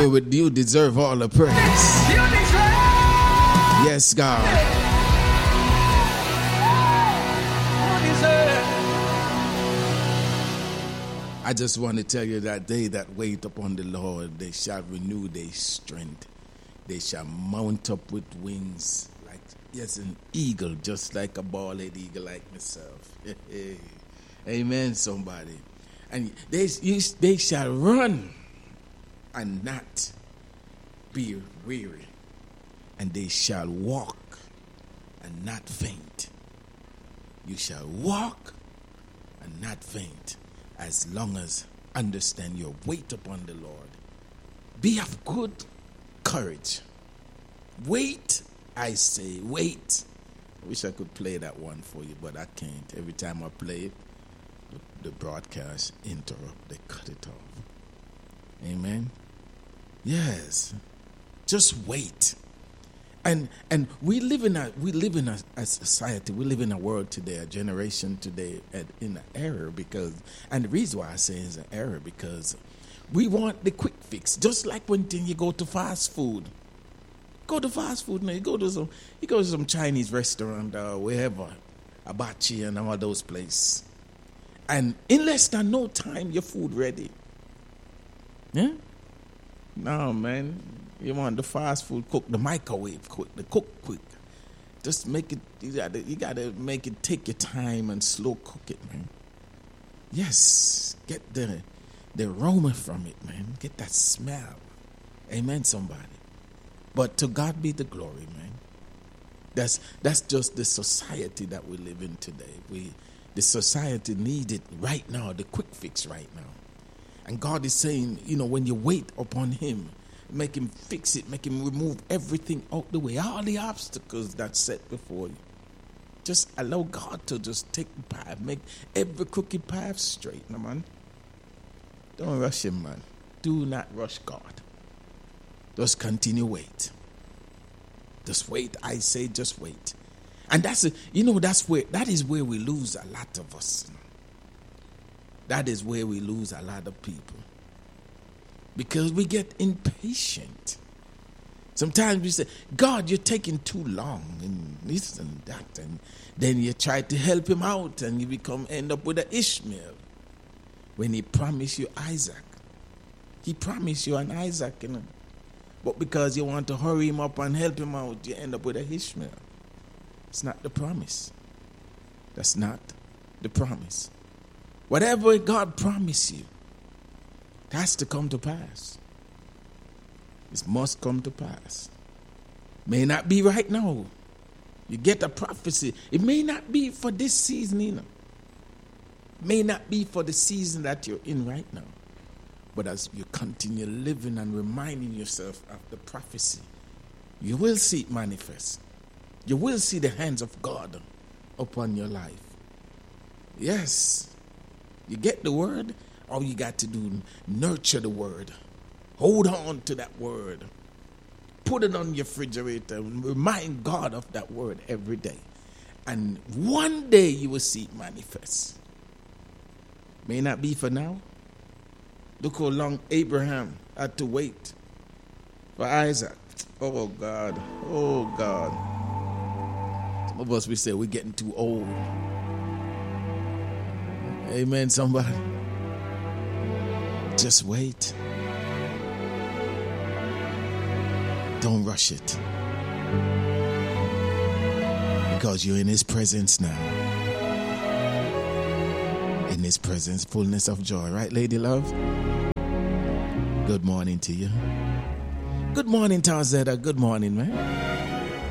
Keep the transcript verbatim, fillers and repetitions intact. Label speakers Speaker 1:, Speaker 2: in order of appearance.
Speaker 1: You, you deserve all the praise. Yes, God. I just want to tell you that they that wait upon the Lord, they shall renew their strength. They shall mount up with wings like, yes, an eagle, just like a bald-headed eagle like myself. Amen, somebody. And they, you, they shall run and not be weary. And they shall walk and not faint. You shall walk and not faint, as long as understand your weight upon the Lord. Be of good courage. Wait, I say, wait. I wish I could play that one for you, but I can't. Every time I play it, the broadcast interrupt. They cut it off. Amen. Yes. Just wait. And and we live in a we live in a, a society, we live in a world today, a generation today at, in an error because, and the reason why I say it's an error because we want the quick fix. Just like when you go to fast food, go to fast food now. You go to some, you go to some Chinese restaurant or wherever, Abachi and all those places, and in less than no time, your food ready. Yeah. No, man. You want the fast food cook, the microwave quick, the cook quick. Just make it, you gotta, you gotta make it take your time and slow cook it, man. Yes, get the, the aroma from it, man. Get that smell. Amen, somebody. But to God be the glory, man. That's that's just the society that we live in today. We, the society needs it right now, the quick fix right now. And God is saying, you know, when you wait upon Him, make Him fix it. Make Him remove everything out the way. All the obstacles that's set before you. Just allow God to just take the path. Make every crooked path straight, no, man. Don't rush Him, man. Do not rush God. Just continue wait. Just wait. I say just wait. And that's, a, you know, that's where, that is where we lose a lot of us. That is where we lose a lot of people. Because we get impatient. Sometimes we say, God, you're taking too long, and this and that, and then you try to help Him out, and you become end up with an Ishmael. When He promised you Isaac, He promised you an Isaac, you know. But because you want to hurry him up and help him out, you end up with an Ishmael. It's not the promise. That's not the promise. Whatever God promised you, it has to come to pass. It must come to pass. May not be right now. You get a prophecy. It may not be for this season, you know. May not be for the season that you're in right now. But as you continue living and reminding yourself of the prophecy, you will see it manifest. You will see the hands of God upon your life. Yes. You get the word? All you got to do, nurture the word. Hold on to that word. Put it on your refrigerator and remind God of that word every day. And one day you will see it manifest. May not be for now. Look how long Abraham had to wait for Isaac. Oh, God. Oh, God. Some of us, we say we're getting too old. Amen, somebody. Just wait. Don't rush it. Because you're in His presence now. In His presence, fullness of joy. Right, lady love? Good morning to you. Good morning, Tarzetta. Good morning, man.